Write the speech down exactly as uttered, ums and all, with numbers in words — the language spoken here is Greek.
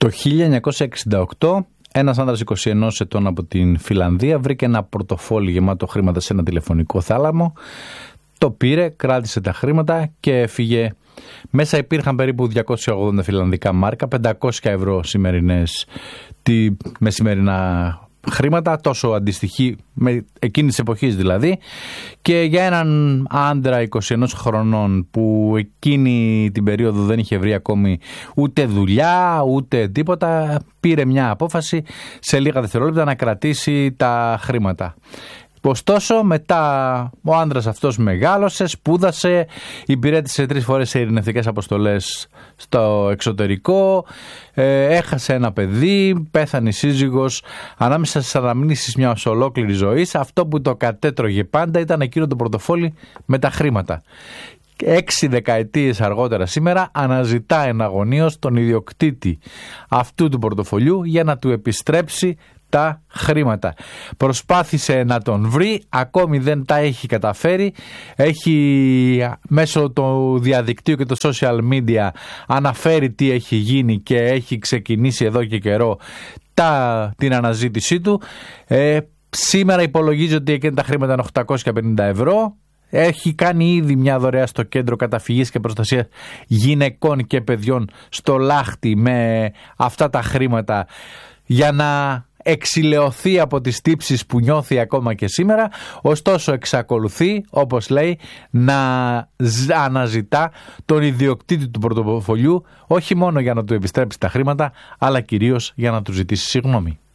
Το χίλια εννιακόσια εξήντα οκτώ ένας άνδρας είκοσι ενός ετών από την Φιλανδία βρήκε ένα πορτοφόλι γεμάτο χρήματα σε ένα τηλεφωνικό θάλαμο, το πήρε, κράτησε τα χρήματα και έφυγε. Μέσα υπήρχαν περίπου διακόσια ογδόντα φιλανδικά μάρκα, πεντακόσια ευρώ σημερινές, τη μεσημερινά χρήματα, τόσο αντιστοιχεί με εκείνης της εποχής δηλαδή, και για έναν άντρα είκοσι ενός χρονών που εκείνη την περίοδο δεν είχε βρει ακόμη ούτε δουλειά ούτε τίποτα, πήρε μια απόφαση σε λίγα δευτερόλεπτα να κρατήσει τα χρήματα. Ωστόσο, μετά ο άντρας αυτός μεγάλωσε, σπούδασε, υπηρέτησε τρεις φορές σε ειρηνευτικές αποστολές στο εξωτερικό, ε, έχασε ένα παιδί, πέθανε η σύζυγος. Ανάμεσα στις αναμνήσεις μιας ολόκληρης ζωής, αυτό που το κατέτρωγε πάντα ήταν εκείνο το πορτοφόλι με τα χρήματα. Έξι δεκαετίες αργότερα σήμερα αναζητά εναγωνίως τον ιδιοκτήτη αυτού του πορτοφολιού για να του επιστρέψει τα χρήματα. Προσπάθησε να τον βρει, ακόμη δεν τα έχει καταφέρει. Έχει μέσω του διαδικτύου και το social media αναφέρει τι έχει γίνει και έχει ξεκινήσει εδώ και καιρό τα, την αναζήτησή του. Ε, σήμερα υπολογίζει ότι εκείνα τα χρήματα είναι οκτακόσια πενήντα ευρώ. Έχει κάνει ήδη μια δωρεά στο Κέντρο Καταφυγής και Προστασίας Γυναικών και Παιδιών στο Λάχτη με αυτά τα χρήματα για να εξηλαιωθεί από τις τύψεις που νιώθει ακόμα και σήμερα. Ωστόσο εξακολουθεί, όπως λέει, να αναζητά τον ιδιοκτήτη του πορτοφολιού, όχι μόνο για να του επιστρέψει τα χρήματα, αλλά κυρίως για να του ζητήσει συγγνώμη.